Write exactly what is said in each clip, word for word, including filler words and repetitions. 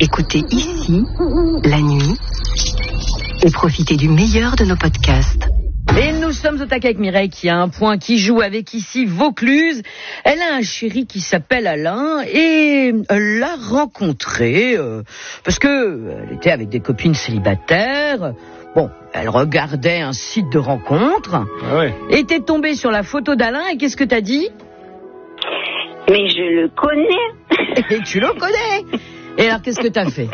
Écoutez ici, la nuit, et profitez du meilleur de nos podcasts. Et nous sommes au taquet avec Mireille qui a un point, qui joue avec ici Vaucluse. Elle a un chéri qui s'appelle Alain et elle l'a rencontré euh, parce que elle était avec des copines célibataires. Bon, elle regardait un site de rencontre. Ah ouais. Et t'es tombée sur la photo d'Alain et qu'est-ce que t'as dit? Mais je le connais. Et tu le connais. Et alors qu'est-ce que t'as fait?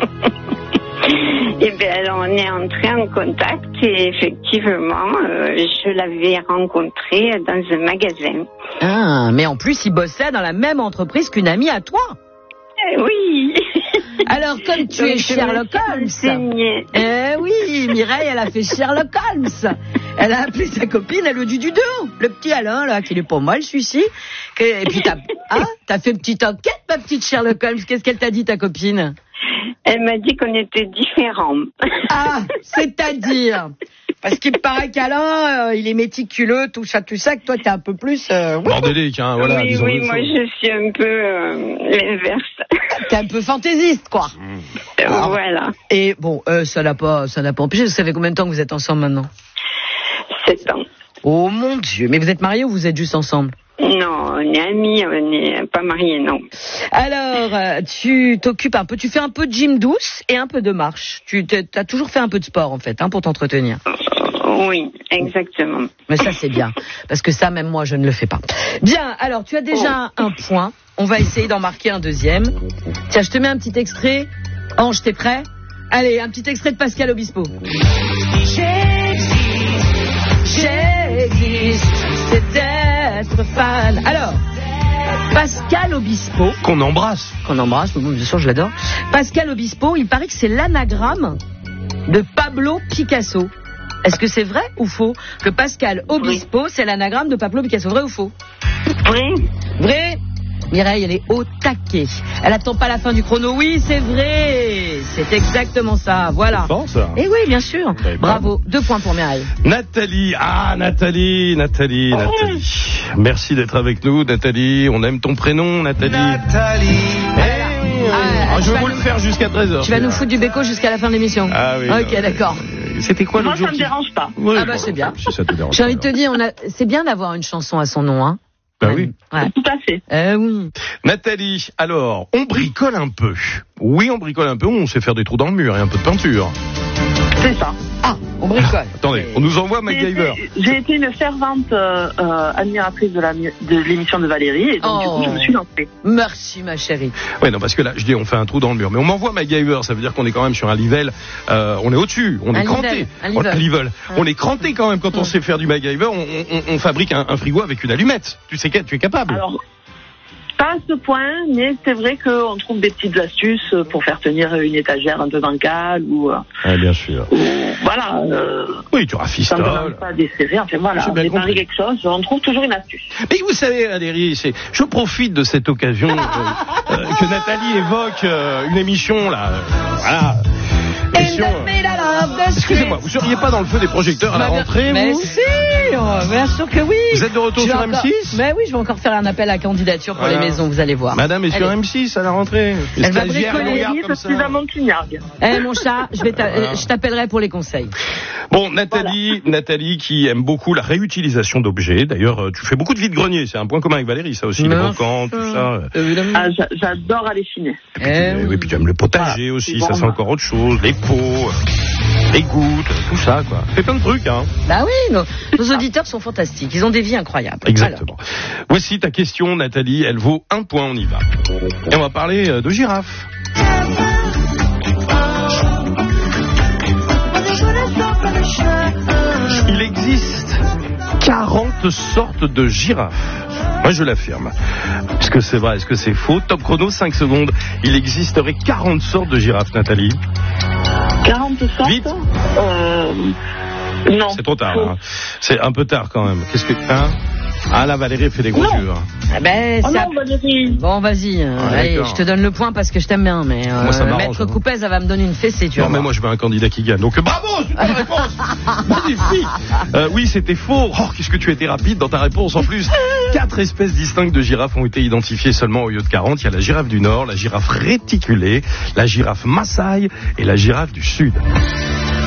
Eh bien, alors, on est entré en contact et effectivement, euh, je l'avais rencontré dans un magasin. Ah, mais en plus, il bossait dans la même entreprise qu'une amie à toi. Eh oui. Alors, comme tu Donc, es Sherlock Holmes. Eh oui, Mireille, elle a fait Sherlock Holmes. Elle a appelé sa copine, elle lui dit du dos. Le petit Alain, là, qui est pas mal, celui-ci. Et puis, t'as, hein, t'as fait une petite enquête, ma petite Sherlock Holmes. Qu'est-ce qu'elle t'a dit, ta copine? Elle m'a dit qu'on était différents. Ah, c'est-à-dire? Parce qu'il paraît qu'Alain, euh, il est méticuleux, tout ça, tout ça, que toi, t'es un peu plus... Euh, bordélique, hein, voilà. Oui, oui, moi, je suis un peu euh, l'inverse. T'es un peu fantaisiste, quoi. Euh, Alors, voilà. Et bon, euh, ça n'a pas, ça n'a pas empêché. Vous savez combien de temps que vous êtes ensemble maintenant? Sept ans. Oh mon Dieu, mais vous êtes mariés ou vous êtes juste ensemble? Non, on est amis, on n'est pas mariés, non. Alors, euh, tu t'occupes un peu, tu fais un peu de gym douce et un peu de marche. Tu as toujours fait un peu de sport, en fait, hein, pour t'entretenir. Euh, oui, exactement. Mais ça, c'est bien, parce que ça, même moi, je ne le fais pas. Bien, alors, tu as déjà oh. un point. On va essayer d'en marquer un deuxième. Tiens, je te mets un petit extrait. Ange, t'es prêt? Allez, un petit extrait de Pascal Obispo. J'existe, j'existe, c'est d'être fan. Alors, Pascal Obispo. Qu'on embrasse. Qu'on embrasse, bien sûr, je l'adore. Pascal Obispo, il paraît que c'est l'anagramme de Pablo Picasso. Est-ce que c'est vrai ou faux que Pascal Obispo, oui. c'est l'anagramme de Pablo Picasso? Vrai ou faux? Vrai. Vrai. Mireille, elle est au taquet. Elle attend pas la fin du chrono. Oui, c'est vrai. C'est exactement ça. Voilà. C'est bon, ça. Et oui, bien sûr. Bravo. Deux points pour Mireille. Nathalie. Ah, Nathalie, Nathalie, oh. Nathalie. Merci d'être avec nous, Nathalie. On aime ton prénom, Nathalie. Nathalie. Hey. Ah, ah, je vais vous le faire jusqu'à treize heures. Tu vas nous foutre du béco jusqu'à la fin de l'émission. Ah oui. Ok, non, d'accord. C'était quoi Moi, le jour? ça me dérange pas. Oui, ah bah bon, c'est bien. Si ça te dérange. J'ai envie de te dire, on a... c'est bien d'avoir une chanson à son nom, hein. Bah oui. Ouais. Tout à fait. Euh, oui. Nathalie, alors, on bricole un peu. Oui, on bricole un peu, on sait faire des trous dans le mur et un peu de peinture. C'est ça. Ah, on bricole. Ah, attendez, on nous envoie MacGyver. J'ai été, j'ai été une fervente euh, euh, admiratrice de, la, de l'émission de Valérie et donc oh. du coup je me suis lancée. Merci ma chérie. Oui, non, parce que là, je dis on fait un trou dans le mur, mais on m'envoie MacGyver, ça veut dire qu'on est quand même sur un level, euh, on est au-dessus, on est un cranté. Level, un on, un level. Hum. On est cranté quand même quand on hum. sait faire du MacGyver, on, on, on fabrique un, un frigo avec une allumette. Tu sais que tu es capable. Alors, pas à ce point, mais c'est vrai qu'on trouve des petites astuces pour faire tenir une étagère un peu bancale ou. Ah, bien sûr. Ou, voilà. Euh, oui, tu rafistoles. Ça ne demande pas desserrer. Enfin voilà, on déparie quelque chose, on trouve toujours une astuce. Mais vous savez, Valérie, c'est, je profite de cette occasion euh, euh, que Nathalie évoque euh, une émission là. Euh, voilà. Émission, euh, excusez-moi, vous seriez pas dans le feu des projecteurs à la rentrée, mais vous? si, bien sûr que oui. Vous êtes de retour sur encore... M six? Mais oui, je vais encore faire un appel à candidature pour voilà. les maisons, vous allez voir. Madame est sur est... M six à la rentrée. Les Elle va bricoler. Je suis à Montignargues. Eh mon chat, je vais t'a... voilà. je t'appellerai pour les conseils. Bon, Nathalie, voilà. Nathalie qui aime beaucoup la réutilisation d'objets. D'ailleurs, tu fais beaucoup de vide-grenier. C'est un point commun avec Valérie, ça aussi, les brocants, tout ça. Ah, j'adore aller chiner. Et puis, eh oui, puis tu aimes le potager voilà. aussi, bon, ça c'est encore autre chose. Les pots, les gouttes, tout ça, quoi. C'est plein de trucs, hein. Bah oui, nos, nos auditeurs sont fantastiques. Ils ont des vies incroyables. Exactement. Alors. Voici ta question, Nathalie. Elle vaut un point, on y va. Et on va parler de girafes. Il existe quarante sortes de girafes. Moi, je l'affirme. Est-ce que c'est vrai? Est-ce que c'est faux? Top chrono, cinq secondes. Il existerait quarante sortes de girafes, Nathalie. quarante sortes? Vite. Euh... Non. C'est trop tard. Hein. C'est un peu tard quand même. Qu'est-ce que... Hein Ah là, Valérie fait des gros Non. yeux. Hein. Ah ben, Oh c'est non, à- Valérie. Bon, vas-y. euh, Ah, allez, d'accord. je te donne le point parce que je t'aime bien, mais euh, Moi, ça m'arrange, Maître hein. Coupez, elle va me donner une fessée, tu Non, vois. mais moi, je veux un candidat qui gagne. Donc, euh, bravo, super réponse. Magnifique. Euh, oui, c'était faux. Oh, qu'est-ce que tu as été rapide dans ta réponse. En plus, quatre espèces distinctes de girafes ont été identifiées seulement au lieu de quarante. Il y a la girafe du Nord, la girafe réticulée, la girafe Maasai et la girafe du Sud.